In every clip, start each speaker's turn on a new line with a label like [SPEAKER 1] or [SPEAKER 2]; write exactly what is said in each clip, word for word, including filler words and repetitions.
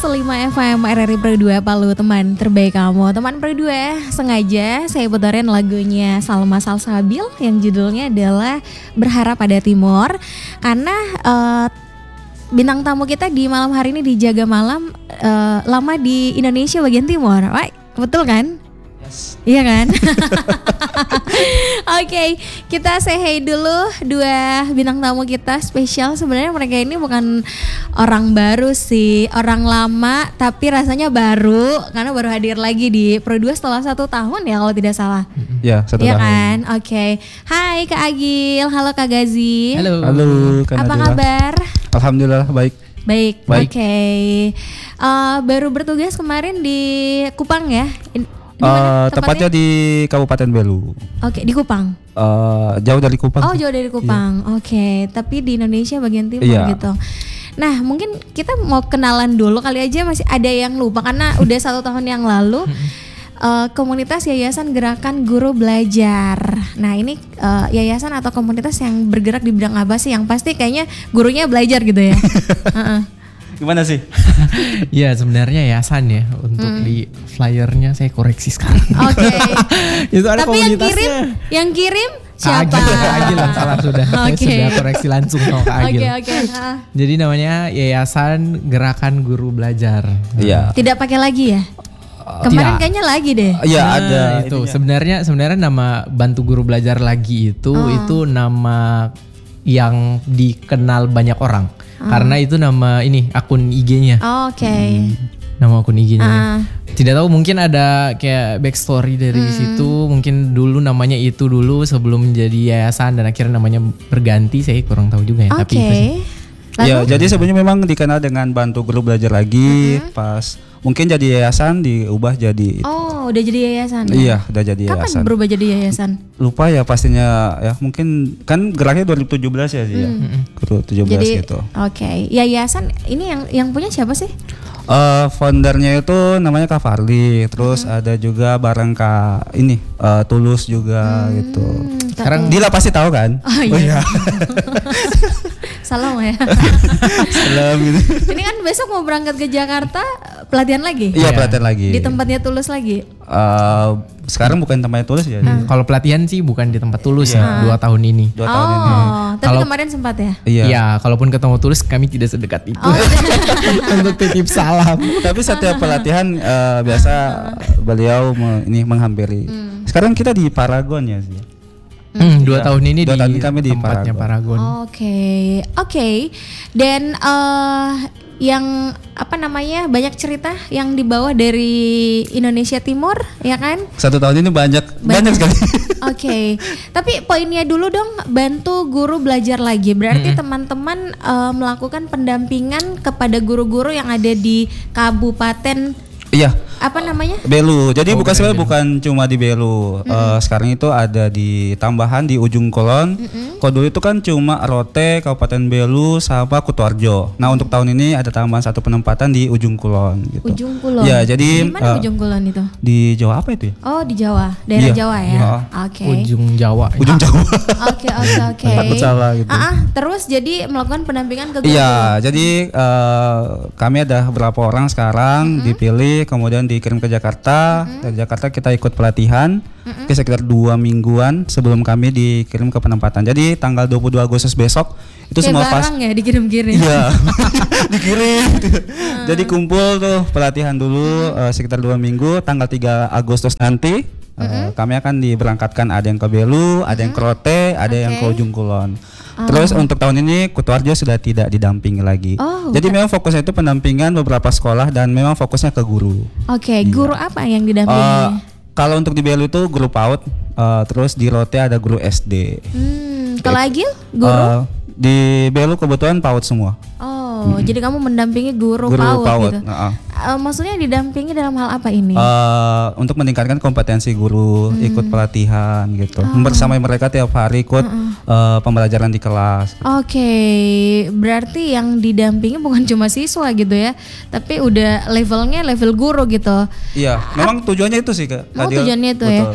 [SPEAKER 1] seratus lima F M R R I Pro dua Palu, teman terbaik kamu. Teman Pro dua, sengaja saya puterin lagunya Salma Salsabil yang judulnya adalah Berharap Pada Timur. Karena uh, bintang tamu kita di malam hari ini di Jaga Malam uh, lama di Indonesia bagian timur. Wah, betul kan?
[SPEAKER 2] Yes.
[SPEAKER 1] Iya kan? Oke, okay, kita say hey dulu dua bintang tamu kita spesial. Sebenarnya mereka ini bukan orang baru sih, orang lama tapi rasanya baru karena baru hadir lagi di Pro dua setelah satu tahun ya kalau tidak salah.
[SPEAKER 2] Ya, satu
[SPEAKER 1] ya
[SPEAKER 2] tahun.
[SPEAKER 1] Kan? Oke. Okay. Hai Kak Agil, halo Kak Gazi.
[SPEAKER 3] Halo.
[SPEAKER 2] Halo, Kak
[SPEAKER 1] Apa
[SPEAKER 2] Nadila.
[SPEAKER 1] kabar?
[SPEAKER 2] Alhamdulillah baik.
[SPEAKER 1] Baik.
[SPEAKER 2] Baik.
[SPEAKER 1] Oke. Okay. Uh, baru bertugas kemarin di Kupang ya? In-
[SPEAKER 2] Uh, tepatnya di Kabupaten Belu.
[SPEAKER 1] Oke, okay, di Kupang.
[SPEAKER 2] Uh, jauh dari Kupang.
[SPEAKER 1] Oh, jauh dari Kupang. Iya. Oke, okay. Tapi di Indonesia bagian timur
[SPEAKER 2] iya.
[SPEAKER 1] gitu. Nah, mungkin kita mau kenalan dulu kali aja, masih ada yang lupa karena udah satu tahun yang lalu. uh, komunitas Yayasan Gerakan Guru Belajar. Nah, ini uh, yayasan atau komunitas yang bergerak di bidang apa sih? Yang pasti kayaknya gurunya belajar gitu ya. uh-uh.
[SPEAKER 2] Gimana sih?
[SPEAKER 3] Ya sebenarnya yayasan ya. Untuk hmm. di flyernya saya koreksi sekarang.
[SPEAKER 1] Oke. Okay.
[SPEAKER 3] Itu ada
[SPEAKER 1] tapi yang kirim,
[SPEAKER 3] komunitasnya.
[SPEAKER 1] yang kirim siapa?
[SPEAKER 3] Kak Agil, Kak Agil lah salah sudah.
[SPEAKER 1] Okay.
[SPEAKER 3] Saya sudah koreksi langsung sama Kak Agil.
[SPEAKER 1] Oke oke.
[SPEAKER 3] Jadi namanya Yayasan Gerakan Guru Belajar.
[SPEAKER 2] Iya.
[SPEAKER 1] Tidak pakai lagi ya? Kemarin
[SPEAKER 3] Tidak.
[SPEAKER 1] kayaknya lagi deh.
[SPEAKER 2] Iya
[SPEAKER 3] nah,
[SPEAKER 2] ada.
[SPEAKER 3] Itu
[SPEAKER 2] ininya.
[SPEAKER 3] sebenarnya sebenarnya nama Bantu Guru Belajar Lagi itu
[SPEAKER 1] Oh.
[SPEAKER 3] itu nama yang dikenal banyak orang.
[SPEAKER 1] Oh.
[SPEAKER 3] Karena itu nama ini akun I G-nya.
[SPEAKER 1] Oh, oke. Okay.
[SPEAKER 3] Hmm, nama akun I G-nya.
[SPEAKER 1] Uh.
[SPEAKER 3] Tidak tahu mungkin ada kayak backstory dari
[SPEAKER 1] Hmm.
[SPEAKER 3] situ. Mungkin dulu namanya itu dulu sebelum menjadi yayasan dan akhirnya namanya berganti. Saya kurang tahu juga ya.
[SPEAKER 1] Oke.
[SPEAKER 3] Tapi itu sih.
[SPEAKER 2] Ya, jadi sebenarnya memang dikenal dengan Bantu Guru Belajar Lagi.
[SPEAKER 1] Mm-hmm.
[SPEAKER 2] Pas mungkin jadi yayasan diubah jadi.
[SPEAKER 1] Oh, udah jadi yayasan. Ya?
[SPEAKER 2] Iya, udah jadi
[SPEAKER 1] Kapan
[SPEAKER 2] yayasan.
[SPEAKER 1] berubah jadi yayasan?
[SPEAKER 2] Lupa ya pastinya ya, mungkin kan geraknya dua ribu tujuh belas ya sih
[SPEAKER 1] Hmm.
[SPEAKER 2] ya. dua ribu tujuh belas
[SPEAKER 1] Jadi,
[SPEAKER 2] gitu.
[SPEAKER 1] Oke, okay. Yayasan ini yang yang punya siapa sih?
[SPEAKER 2] Uh, foundernya itu namanya Kak Farli, terus
[SPEAKER 1] Hmm.
[SPEAKER 2] ada juga bareng Kak ini uh, Tulus juga
[SPEAKER 1] Hmm,
[SPEAKER 2] gitu.
[SPEAKER 3] Sekarang
[SPEAKER 2] Dila pasti tahu kan?
[SPEAKER 1] Oh iya. Salam ya.
[SPEAKER 2] Salam gitu.
[SPEAKER 1] Ini kan besok mau berangkat ke Jakarta, pelatihan lagi?
[SPEAKER 2] Iya,
[SPEAKER 3] Iya.
[SPEAKER 2] pelatihan lagi.
[SPEAKER 1] Di tempatnya Tulus lagi?
[SPEAKER 2] Uh, sekarang bukan tempatnya Tulus ya.
[SPEAKER 3] Hmm, kalau pelatihan sih bukan di tempat Tulus
[SPEAKER 2] Iya.
[SPEAKER 3] ya dua tahun ini.
[SPEAKER 2] Dua
[SPEAKER 1] oh,
[SPEAKER 2] tahun ini.
[SPEAKER 1] tapi
[SPEAKER 3] Kalau-
[SPEAKER 1] kemarin sempat ya?
[SPEAKER 2] Iya.
[SPEAKER 3] Ya, kalaupun ketemu Tulus kami tidak sedekat itu.
[SPEAKER 1] Oh.
[SPEAKER 3] Untuk titip salam.
[SPEAKER 2] Tapi setiap pelatihan uh, biasa beliau me- ini menghampiri. Sekarang kita di Paragon ya sih.
[SPEAKER 3] Hmm, dua
[SPEAKER 2] Iya.
[SPEAKER 3] tahun ini
[SPEAKER 2] Dua
[SPEAKER 3] di,
[SPEAKER 2] tahun kami di
[SPEAKER 3] tempatnya
[SPEAKER 2] Paragon.
[SPEAKER 3] Paragon.
[SPEAKER 1] Oke, oke. Dan eh, yang apa namanya banyak cerita yang dibawa dari Indonesia Timur, ya kan?
[SPEAKER 2] Satu tahun ini banyak banyak,
[SPEAKER 1] Banyak.
[SPEAKER 2] sekali.
[SPEAKER 1] Oke, tapi poinnya dulu dong, bantu guru belajar lagi. Berarti teman-teman eh, melakukan pendampingan kepada guru-guru yang ada di kabupaten
[SPEAKER 2] Iya.
[SPEAKER 1] apa namanya?
[SPEAKER 2] Belu. Jadi
[SPEAKER 3] Oh,
[SPEAKER 2] bukan
[SPEAKER 3] bukan
[SPEAKER 2] sebenarnya
[SPEAKER 3] Belu.
[SPEAKER 2] bukan cuma di Belu. Eh, sekarang itu ada di tambahan di Ujung Kulon. Kalau dulu itu kan cuma Rote, Kabupaten Belu, sama Kutoarjo. Nah, untuk tahun ini ada tambahan satu penempatan di Ujung Kulon gitu.
[SPEAKER 1] Ujung Kulon.
[SPEAKER 2] Ya, jadi
[SPEAKER 1] Di mana
[SPEAKER 2] eh,
[SPEAKER 1] Ujung Kulon itu?
[SPEAKER 2] di Jawa apa itu ya?
[SPEAKER 1] Oh, di Jawa, daerah
[SPEAKER 2] Iya,
[SPEAKER 1] Jawa ya.
[SPEAKER 2] iya.
[SPEAKER 1] Oke.
[SPEAKER 3] Ujung Jawa.
[SPEAKER 2] Ujung Jawa.
[SPEAKER 1] Oke, oke, oke.
[SPEAKER 2] Takut salah gitu.
[SPEAKER 1] Ah, ah, terus jadi melakukan pendampingan ke guru.
[SPEAKER 2] Iya, jadi eh, kami ada beberapa orang sekarang dipilih, kemudian dikirim ke Jakarta. Dari Jakarta kita ikut pelatihan, Oke, sekitar dua mingguan sebelum kami dikirim ke penempatan. Jadi tanggal dua puluh dua Agustus besok itu
[SPEAKER 1] Kayak
[SPEAKER 2] semua pas.
[SPEAKER 1] barang ya dikirim-kirim.
[SPEAKER 2] Iya, dikirim. Jadi kumpul tuh pelatihan dulu eh, sekitar dua minggu. Tanggal tiga Agustus nanti eh, kami akan diberangkatkan. Ada yang ke Belu, ada yang ke Rote, ada yang ke
[SPEAKER 1] Oke.
[SPEAKER 2] Ujung Kulon. Terus untuk tahun ini Kutoarjo sudah tidak didampingi lagi.
[SPEAKER 1] Oh,
[SPEAKER 2] Jadi memang fokusnya itu pendampingan beberapa sekolah dan memang fokusnya ke guru.
[SPEAKER 1] Oke, guru apa yang didampingi?
[SPEAKER 2] Eh, kalau untuk di Belu itu guru PAUD, eh, terus di Rote ada guru S D.
[SPEAKER 1] hmm, kalau Agil, guru?
[SPEAKER 2] Eh, di Belu kebetulan PAUD semua.
[SPEAKER 1] Oh, jadi kamu mendampingi guru,
[SPEAKER 2] Guru
[SPEAKER 1] PAUD,
[SPEAKER 2] PAUD,
[SPEAKER 1] gitu.
[SPEAKER 2] heeh.
[SPEAKER 1] Eh, maksudnya didampingi dalam hal apa ini?
[SPEAKER 2] Eh, untuk meningkatkan kompetensi guru, ikut pelatihan gitu. Bersama mereka tiap hari ikut eh, pembelajaran di kelas.
[SPEAKER 1] Oke, berarti yang didampingi bukan cuma siswa gitu ya, tapi udah levelnya level guru gitu.
[SPEAKER 2] Iya, memang tujuannya itu sih Kak.
[SPEAKER 1] Oh,
[SPEAKER 2] Adil.
[SPEAKER 1] tujuannya itu ya.
[SPEAKER 2] Betul.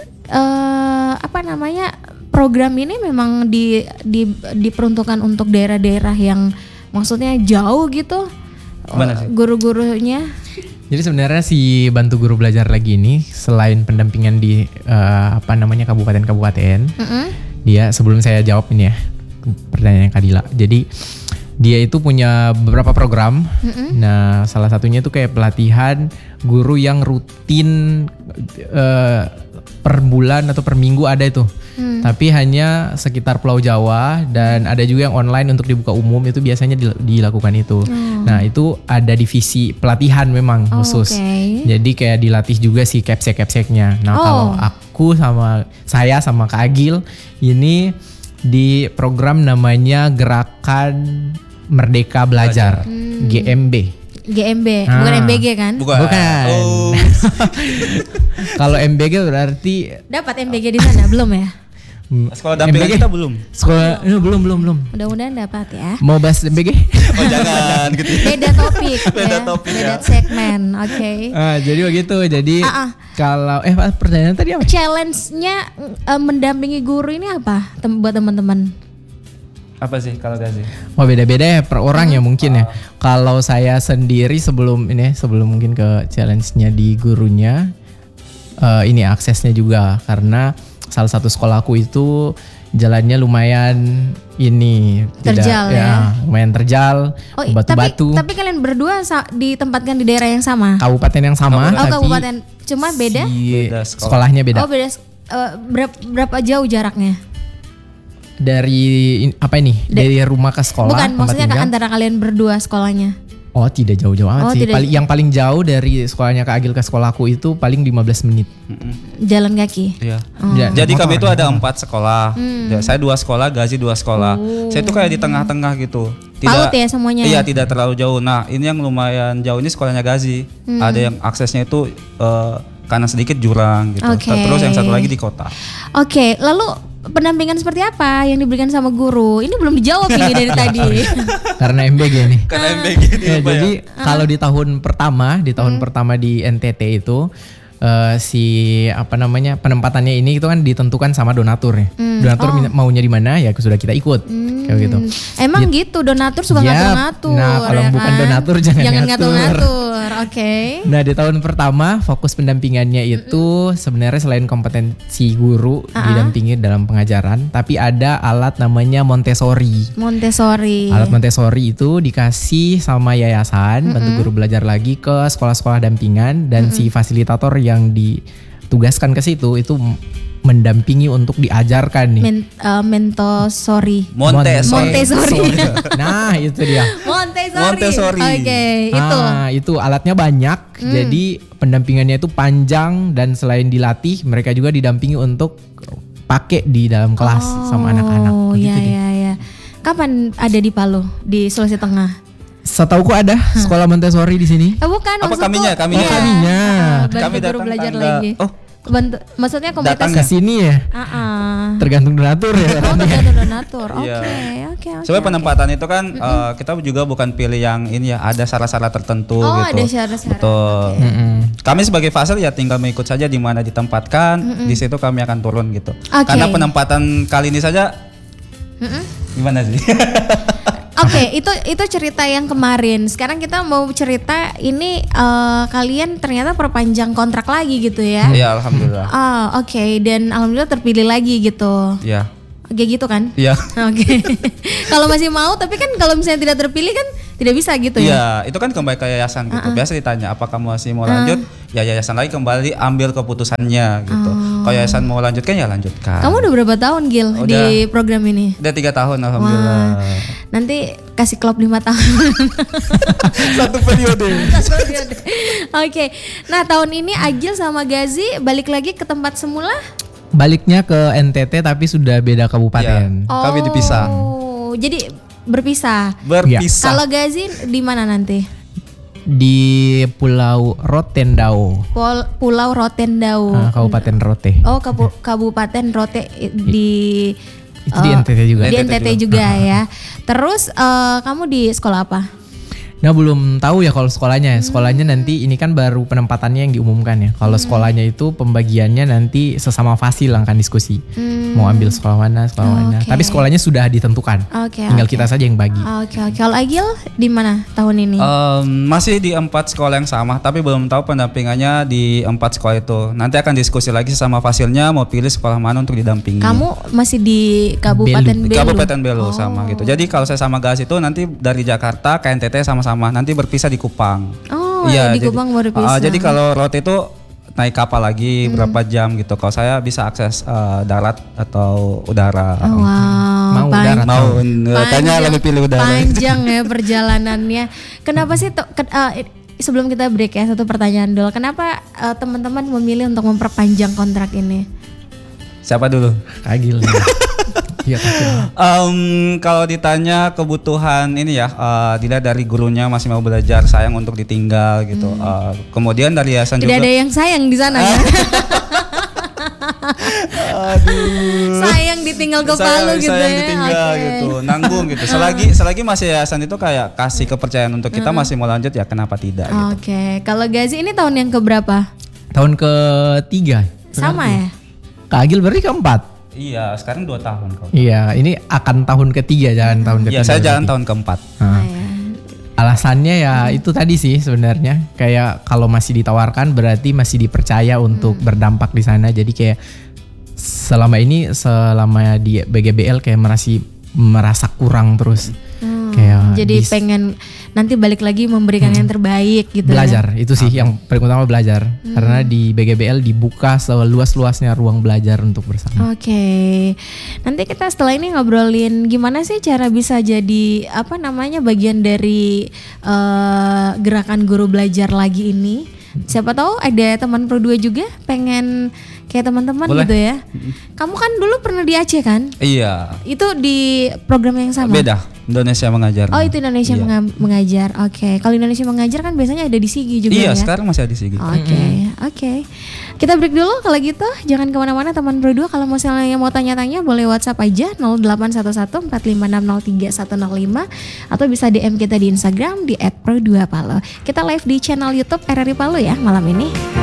[SPEAKER 1] Eh, apa namanya, program ini memang di, di diperuntukkan untuk daerah-daerah yang maksudnya jauh gitu,
[SPEAKER 2] Gimana sih?
[SPEAKER 1] Guru-gurunya?
[SPEAKER 3] Jadi sebenarnya si bantu guru belajar lagi ini selain pendampingan di uh, apa namanya kabupaten-kabupaten,
[SPEAKER 1] Mm-mm.
[SPEAKER 3] dia sebelum saya jawab ini ya pertanyaannya Kadila. Jadi dia itu punya beberapa program.
[SPEAKER 1] Mm-mm.
[SPEAKER 3] Nah, salah satunya itu kayak pelatihan guru yang rutin uh, per bulan atau per minggu ada itu. Hmm. Tapi hanya sekitar Pulau Jawa dan ada juga yang online untuk dibuka umum itu biasanya dilakukan itu. Hmm. Nah, itu ada divisi pelatihan memang
[SPEAKER 1] Oh,
[SPEAKER 3] khusus.
[SPEAKER 1] okay.
[SPEAKER 3] Jadi kayak dilatih juga si capsek-capseknya. Nah,
[SPEAKER 1] Oh.
[SPEAKER 3] kalau aku sama saya sama Kak Agil ini di program namanya Gerakan Merdeka Belajar,
[SPEAKER 1] Hmm.
[SPEAKER 3] G M B.
[SPEAKER 1] G M B,
[SPEAKER 3] Ah.
[SPEAKER 1] bukan M B G kan?
[SPEAKER 2] Bukan.
[SPEAKER 3] Bukan.
[SPEAKER 2] Oh.
[SPEAKER 3] Kalau M B G berarti
[SPEAKER 1] Dapat M B G di sana belum ya?
[SPEAKER 2] Sekolah dampingan
[SPEAKER 3] M B G?
[SPEAKER 2] kita belum.
[SPEAKER 3] Sekolah eh, belum belum belum.
[SPEAKER 1] Mudah-mudahan dapat ya.
[SPEAKER 3] Mau bahas M B G?
[SPEAKER 2] Oh jangan gitu. ya.
[SPEAKER 1] Beda topik
[SPEAKER 2] Beda
[SPEAKER 1] ya.
[SPEAKER 2] topik
[SPEAKER 1] Beda
[SPEAKER 2] ya.
[SPEAKER 1] segmen, oke.
[SPEAKER 3] Ah, jadi begitu. Jadi
[SPEAKER 1] Ah, ah.
[SPEAKER 3] kalau eh Pak, pertanyaan tadi apa?
[SPEAKER 1] Challenge-nya eh, mendampingi guru ini apa tem- buat teman-teman?
[SPEAKER 2] Apa sih kalau gaji?
[SPEAKER 3] Oh beda-beda ya per orang ya mungkin ya. Kalau saya sendiri sebelum ini sebelum mungkin ke challenge-nya di gurunya eh, ini aksesnya juga karena salah satu sekolahku itu jalannya lumayan ini
[SPEAKER 1] Terjal ya?
[SPEAKER 3] lumayan terjal,
[SPEAKER 1] Oh, i-
[SPEAKER 3] batu-batu.
[SPEAKER 1] Tapi, tapi kalian berdua sa- ditempatkan di daerah yang sama?
[SPEAKER 3] Kabupaten yang sama,
[SPEAKER 1] Oh,
[SPEAKER 3] tapi
[SPEAKER 1] kabupaten. Cuma beda?
[SPEAKER 3] si
[SPEAKER 2] Beda sekolah.
[SPEAKER 3] sekolahnya beda.
[SPEAKER 1] Oh, beda. Eh, berapa, berapa jauh jaraknya?
[SPEAKER 3] Dari in- apa ini?
[SPEAKER 1] Da-
[SPEAKER 3] Dari rumah ke sekolah.
[SPEAKER 1] Bukan,
[SPEAKER 3] tempat
[SPEAKER 1] maksudnya
[SPEAKER 3] tinggal.
[SPEAKER 1] antara kalian berdua sekolahnya.
[SPEAKER 3] Oh, tidak jauh-jauh amat
[SPEAKER 1] Oh,
[SPEAKER 3] sih.
[SPEAKER 1] tidak-
[SPEAKER 3] Paling yang paling jauh dari sekolahnya Kak Agil ke sekolahku itu paling lima belas menit.
[SPEAKER 1] Jalan kaki.
[SPEAKER 2] Iya.
[SPEAKER 3] Ya,
[SPEAKER 2] Jadi
[SPEAKER 3] motor,
[SPEAKER 2] kami itu
[SPEAKER 3] ya.
[SPEAKER 2] ada empat sekolah.
[SPEAKER 1] Hmm.
[SPEAKER 2] Ya, saya dua sekolah, Gazi dua sekolah. Saya itu kayak di tengah-tengah gitu.
[SPEAKER 1] Paut ya semuanya?
[SPEAKER 2] Iya, tidak terlalu jauh. Nah, ini yang lumayan jauh ini sekolahnya Gazi.
[SPEAKER 1] Hmm.
[SPEAKER 2] Ada yang aksesnya itu eh, kanan sedikit jurang gitu.
[SPEAKER 1] Oke.
[SPEAKER 2] Terus yang satu lagi di kota.
[SPEAKER 1] Oke, lalu pendampingan seperti apa yang diberikan sama guru? Ini belum dijawab ini dari tadi.
[SPEAKER 3] Karena M B G nih.
[SPEAKER 2] Karena M B G ini
[SPEAKER 3] Ya,
[SPEAKER 2] apa ya?
[SPEAKER 3] jadi kalau di tahun pertama, di tahun pertama di N T T itu eh, si apa namanya penempatannya ini itu kan ditentukan sama donatur ya. Donatur min- maunya di mana ya sudah kita ikut kayak gitu.
[SPEAKER 1] Emang gitu, donatur suka
[SPEAKER 3] Yap.
[SPEAKER 1] ngatur-ngatur.
[SPEAKER 3] Nah, kalau
[SPEAKER 1] ya
[SPEAKER 3] bukan
[SPEAKER 1] kan?
[SPEAKER 3] donatur jangan ngatur.
[SPEAKER 1] ngatur-ngatur. Oke.
[SPEAKER 3] Nah di tahun pertama fokus pendampingannya itu sebenarnya selain kompetensi guru didampingi dalam pengajaran, tapi ada alat namanya Montessori.
[SPEAKER 1] Montessori.
[SPEAKER 3] Alat Montessori itu dikasih sama yayasan bantu guru belajar lagi ke sekolah-sekolah dampingan dan si fasilitator yang ditugaskan ke situ itu m- mendampingi untuk diajarkan nih.
[SPEAKER 1] Men, uh, Mentosori.
[SPEAKER 2] Montessori.
[SPEAKER 1] Montessori.
[SPEAKER 3] Nah itu dia.
[SPEAKER 1] Montessori.
[SPEAKER 2] Montessori.
[SPEAKER 1] Oke, itu.
[SPEAKER 3] Ah, itu alatnya banyak, jadi pendampingannya itu panjang dan selain dilatih, mereka juga didampingi untuk pakai di dalam kelas sama anak-anak.
[SPEAKER 1] Oh,
[SPEAKER 3] Begitu
[SPEAKER 1] iya
[SPEAKER 3] deh.
[SPEAKER 1] iya iya. Kapan ada di Palu, di Sulawesi Tengah?
[SPEAKER 3] Setauku ada sekolah Montessori di sini.
[SPEAKER 1] Eh bukan,
[SPEAKER 2] Apa
[SPEAKER 1] maksudku-
[SPEAKER 2] kaminya? Kaminya.
[SPEAKER 1] Iya.
[SPEAKER 3] Oh, kaminya.
[SPEAKER 1] Ah, bantu
[SPEAKER 2] Kami
[SPEAKER 1] guru
[SPEAKER 2] datang
[SPEAKER 1] belajar
[SPEAKER 2] tanggal-
[SPEAKER 1] lagi.
[SPEAKER 2] Oh.
[SPEAKER 1] Bantu, maksudnya komunitas.
[SPEAKER 2] Datang
[SPEAKER 3] Ke sini ya,
[SPEAKER 1] Ah, ah.
[SPEAKER 3] tergantung donatur ya.
[SPEAKER 1] Oh, tergantung donatur. Oke,
[SPEAKER 2] Iya.
[SPEAKER 1] oke, oke.
[SPEAKER 2] Sebenarnya
[SPEAKER 1] oke.
[SPEAKER 2] penempatan itu kan eh, kita juga bukan pilih yang ini ya, ada syarat-syarat tertentu
[SPEAKER 1] Oh,
[SPEAKER 2] gitu.
[SPEAKER 1] ada syarat-syarat.
[SPEAKER 2] Betul.
[SPEAKER 3] Mm-mm.
[SPEAKER 2] Kami sebagai fasel ya tinggal mengikut saja di mana ditempatkan, di situ kami akan turun gitu.
[SPEAKER 1] Oke.
[SPEAKER 2] Karena penempatan kali ini saja
[SPEAKER 1] Mm-mm.
[SPEAKER 2] gimana sih?
[SPEAKER 1] Oke, itu itu cerita yang kemarin. Sekarang kita mau cerita ini eh, kalian ternyata perpanjang kontrak lagi gitu ya?
[SPEAKER 2] Iya, alhamdulillah.
[SPEAKER 1] Oh, oke. Dan alhamdulillah terpilih lagi gitu.
[SPEAKER 2] Iya.
[SPEAKER 1] Kayak gitu kan?
[SPEAKER 2] Iya.
[SPEAKER 1] Oke. Kalau masih mau, tapi kan kalau misalnya tidak terpilih kan tidak bisa gitu ya?
[SPEAKER 2] Iya, itu kan kembali ke yayasan gitu. Biasa ditanya apakah masih mau lanjut, ya yayasan lagi kembali ambil keputusannya gitu. Kalau yayasan mau lanjutkan ya lanjutkan.
[SPEAKER 1] Kamu udah berapa tahun Gil
[SPEAKER 2] Udah.
[SPEAKER 1] di program ini?
[SPEAKER 2] Udah tiga tahun alhamdulillah.
[SPEAKER 1] Nanti kasih klub lima tahun.
[SPEAKER 2] Satu periode.
[SPEAKER 1] Oke. Nah, tahun ini Agil sama Gazi balik lagi ke tempat semula?
[SPEAKER 3] Baliknya ke N T T tapi sudah beda kabupaten.
[SPEAKER 2] Iya. Kami dipisah.
[SPEAKER 1] Oh, jadi berpisah.
[SPEAKER 2] Berpisah.
[SPEAKER 1] Kalau Gazi di mana nanti?
[SPEAKER 3] Di Pulau Rotendao,
[SPEAKER 1] Pol- Pulau Rotendao.
[SPEAKER 3] ah, Kabupaten Rote.
[SPEAKER 1] Oh, Kabu- Kabupaten Rote i- di
[SPEAKER 3] Itu di
[SPEAKER 1] eh,
[SPEAKER 3] N T T juga.
[SPEAKER 1] Di N T T juga ya. Terus eh, kamu di sekolah apa?
[SPEAKER 3] Nah belum tahu ya kalau sekolahnya. Sekolahnya nanti ini kan baru penempatannya yang diumumkan ya. Kalau sekolahnya itu pembagiannya nanti sesama fasil akan diskusi.
[SPEAKER 1] Hmm.
[SPEAKER 3] Mau ambil sekolah mana, sekolah mana.
[SPEAKER 1] Oke.
[SPEAKER 3] Tapi sekolahnya sudah ditentukan.
[SPEAKER 1] Oke.
[SPEAKER 3] Tinggal
[SPEAKER 1] oke.
[SPEAKER 3] kita saja yang bagi.
[SPEAKER 1] Oke oke. Kalau Agil di mana tahun ini?
[SPEAKER 2] Em, masih di empat sekolah yang sama, tapi belum tahu pendampingannya di empat sekolah itu. Nanti akan diskusi lagi sama fasilnya mau pilih sekolah mana untuk didampingi.
[SPEAKER 1] Kamu masih di Kabupaten
[SPEAKER 3] Belu.
[SPEAKER 1] Belu.
[SPEAKER 2] Kabupaten Belu
[SPEAKER 1] Oh.
[SPEAKER 2] sama gitu. Jadi kalau saya sama Gas itu nanti dari Jakarta K N T T sama-sama, nanti berpisah di Kupang.
[SPEAKER 1] Oh, ya, di
[SPEAKER 2] jadi-
[SPEAKER 1] Kupang baru
[SPEAKER 2] Ah,
[SPEAKER 1] pisah.
[SPEAKER 2] jadi kalau road itu naik kapal lagi
[SPEAKER 1] Hmm.
[SPEAKER 2] berapa jam gitu. Kalau saya bisa akses eh, darat atau udara.
[SPEAKER 1] Oh, wow.
[SPEAKER 3] Mau
[SPEAKER 1] pan-
[SPEAKER 3] darat.
[SPEAKER 2] Mau eh, tanya lebih pilih udara.
[SPEAKER 1] Panjang ya perjalanannya. Kenapa sih tuh, ke- eh, sebelum kita break ya satu pertanyaan dulu. Kenapa eh, teman-teman memilih untuk memperpanjang kontrak ini?
[SPEAKER 2] Siapa dulu?
[SPEAKER 3] Agil. Iya Kagil.
[SPEAKER 2] Em, kalau ditanya kebutuhan ini ya, eh, dilihat dari gurunya masih mau belajar, sayang untuk ditinggal gitu. Eh, kemudian dari yayasan
[SPEAKER 1] Hmm. Tidak
[SPEAKER 2] juga.
[SPEAKER 1] ada yang sayang di sana ya. Sayang ditinggal ke
[SPEAKER 2] Sayang-
[SPEAKER 1] Palu gitu
[SPEAKER 2] sayang
[SPEAKER 1] ya.
[SPEAKER 2] ditinggal
[SPEAKER 1] Oke.
[SPEAKER 2] gitu, nanggung gitu. Selagi selagi masih yayasan itu kayak kasih kepercayaan untuk kita masih mau lanjut ya kenapa tidak gitu.
[SPEAKER 1] Oke, kalau Gazi ini tahun yang keberapa?
[SPEAKER 3] Tahun ketiga.
[SPEAKER 1] Sama ya?
[SPEAKER 3] Kak Agil berarti keempat.
[SPEAKER 2] Iya, sekarang dua tahun kok.
[SPEAKER 3] Iya, ini akan tahun ketiga, jalan tahun ketiga.
[SPEAKER 2] Iya, saya jalan
[SPEAKER 3] berarti.
[SPEAKER 2] tahun keempat.
[SPEAKER 3] Nah,
[SPEAKER 1] Oh, ya.
[SPEAKER 3] alasannya ya itu tadi sih sebenarnya. Kayak kalau masih ditawarkan berarti masih dipercaya untuk berdampak di sana. Jadi kayak selama ini selama di B G B L kayak merasa merasa kurang terus.
[SPEAKER 1] Hmm,
[SPEAKER 3] Kayak
[SPEAKER 1] jadi
[SPEAKER 3] dis-
[SPEAKER 1] pengen nanti balik lagi memberikan yang terbaik gitu
[SPEAKER 3] belajar itu sih yang paling utama belajar. Karena di B G B L dibuka seluas-luasnya ruang belajar untuk
[SPEAKER 1] ya.
[SPEAKER 3] bersama.
[SPEAKER 1] Oke, nanti kita setelah ini ngobrolin gimana sih cara bisa jadi apa namanya bagian dari eh, gerakan guru belajar lagi ini. Siapa tahu ada teman Pro dua juga pengen kayak teman-teman
[SPEAKER 2] Boleh.
[SPEAKER 1] gitu ya. Kamu kan dulu pernah di Aceh kan?
[SPEAKER 2] Iya,
[SPEAKER 1] Itu di program yang sama.
[SPEAKER 2] beda. Indonesia mengajar.
[SPEAKER 1] Oh itu Indonesia
[SPEAKER 2] Iya.
[SPEAKER 1] menga- mengajar. Oke, kalau Indonesia mengajar kan biasanya ada di Sigi juga
[SPEAKER 2] Iya,
[SPEAKER 1] ya.
[SPEAKER 2] sekarang masih ada di Sigi.
[SPEAKER 1] Oke, oke. Kita break dulu kalau gitu. Jangan kemana-mana teman Pro dua. Kalau misalnya mau tanya-tanya boleh WhatsApp aja nol delapan satu satu empat lima enam nol tiga satu nol lima atau bisa D M kita di Instagram di et pro dua palu. Kita live di channel YouTube R R I Palu ya malam ini.